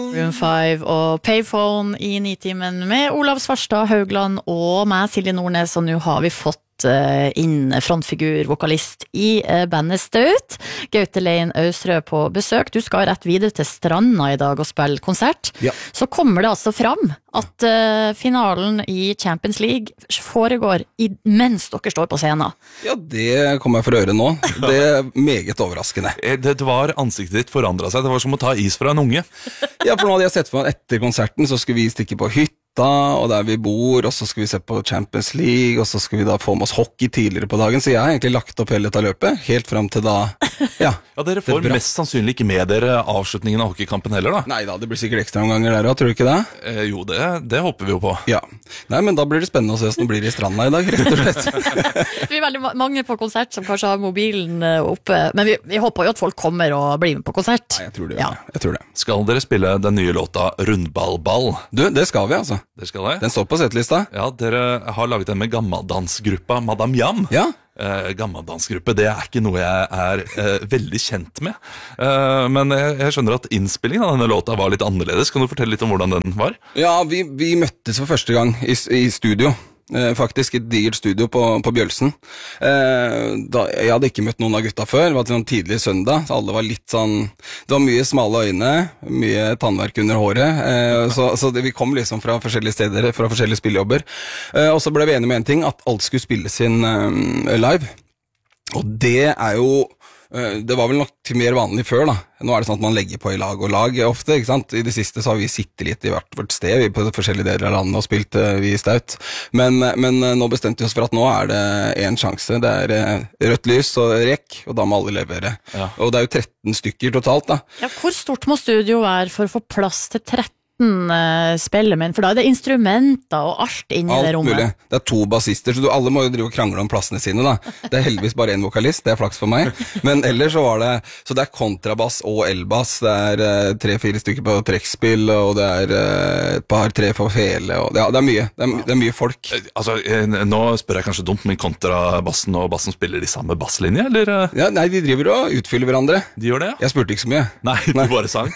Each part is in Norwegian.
Room 5 og Payphone i Nitimen med Olav Svarstad Haugland og meg, Silje Nordnes, og nå har vi fått inn frontfigur, vokalist i bandet Staut, Gaute Lein Austrø på besøk. Du skal rett videre til Stranda i dag og spille konsert. Ja. Så kommer det altså fram at finalen i Champions League foregår mens dere står på scenen. Ja, det kommer jeg for å høre nå. Det er meget overraskende. Det var ansiktet ditt forandret seg. Det var som å ta is fra en unge. Ja, for nå hadde jeg sett for meg at etter konserten så skulle vi stikke på hytta, og der vi bor, og så skal vi se på Champions League, og så skal vi da få med oss hockey tidligere på dagen, så jeg har egentlig lagt opp hele dette løpet, helt frem til da, ja. Ja, dere får mest sannsynlig ikke med dere avslutningen av hockeykampen heller da. Neida, det blir sikkert ekstra omganger der, tror du ikke det? Jo, det håper vi jo på. Ja. Nei, men da blir det spennende å se hvordan det blir i Stranda i dag, rett og slett. Det blir veldig mange på konsert som kanskje har mobilen oppe, men vi håper jo at folk kommer og blir med på konsert. Nei, jeg tror det. Ja. Jeg tror det. Skal dere spille den nye låta Rundballball? Du, det skal vi altså. Det skal det? Den står på settelista. Ja, dere har laget den med gammeldansgruppa Madame Jam. Ja. Gammeldansgruppe, det er ikke noe jeg er veldig kjent med. Men jeg skjønner at innspillingen av denne låta var litt annerledes. Kan du fortelle litt om hvordan den var? Ja, vi møttes for første gang i studio. Faktisk et digert studio på Bjølsen. Jeg hadde ikke møtt noen av gutta før. Det var til en tidlig søndag, så alle var litt sånn. Det var mye smale øyne, mye tannverk under håret, så vi kom liksom fra forskjellige steder, fra forskjellige spillejobber. Og så ble vi enige med en ting, at alt skulle spilles inn live. Og det er jo det var vel nok mer vanlig før da. Nå er det sånn at man legger på i lag og lag ofte, ikke sant? I det siste så har vi sittet litt i hvert vårt sted, vi på forskjellige deler av landet og spilt vi i Staut. Men nå bestemte vi oss for at nå er det en sjanse. Det er rødt lys og rekk, og da må alle levere. Ja. Og det er jo 13 stykker totalt da. Ja, hvor stort må studio være for å få plass til 13 spillemenn? For da er det instrumenter og alt inni det rommet. Alt mulig. Det er 2 bassister, så alle må jo drive og krangle om plassene sine da. Det er heldigvis bare en vokalist, det er flaks for meg. Men ellers så var det, så det er kontrabass og elbass, det er 3-4 stykker på trekkspill, og det er et par-3 for fele, og det er mye. Det er mye folk. Altså, nå spør jeg kanskje dumt, men kontrabassen og bassen spiller de samme basslinje, eller? Ja, nei, de driver og utfyller hverandre. De gjør det, ja? Jeg spurte ikke så mye. Nei, du bare sang.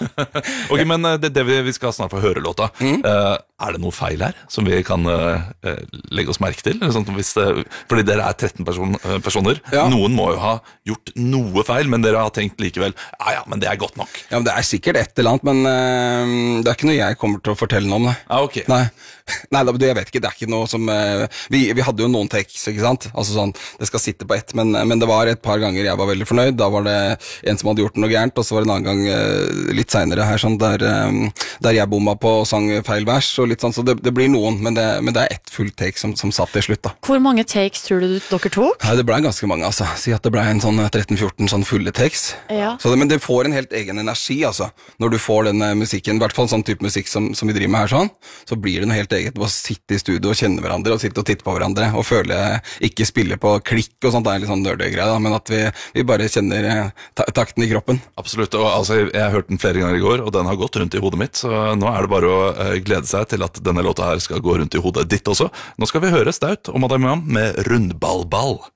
Ok, men det vi skal snart få høre låta. Er det noe feil her som vi kan legge oss merke til? Sånn, fordi dere er 13 personer. Ja. Noen må jo ha gjort noe feil, men dere har tenkt likevel, ja, men det er godt nok. Ja, men det er sikkert et eller annet, men det er ikke noe jeg kommer til å fortelle noe om det. Ah, ok. Nei, jeg vet ikke, det er ikke noe som vi hadde jo noen takes, ikke sant? Altså sånn, det skal sitte på ett, men det var et par ganger jeg var veldig fornøyd. Da var det en som hadde gjort noe gærent, og så var det en annen gang litt senere her, sånn, der jeg bomma på og sang feil vers, og litt sånn, så det blir noen, men det er ett fullt take som satt til slutt da. Hvor mange takes tror du dere tok? Nei, det ble ganske mange, altså. Si at det ble en sånn 13-14 sånn fulle takes. Ja. Men det får en helt egen energi, altså. Når du får den musikken, i hvert fall sånn type musikk som vi driver med her sånn, så blir det noe helt eget å sitte i studio og kjenne hverandre, og sitte og titte på hverandre, og føle ikke spille på klikk og sånt, det er litt sånn nerdegreie da, men at vi bare kjenner takten i kroppen. Absolutt, og altså, jeg har hørt den flere ganger i går, og den har gått rundt i hodet mitt, så nå er det bare å glede seg til at denne låta her skal gå rundt i hodet ditt også. Nå skal vi høre Staut og Madame Jam med Rundballball.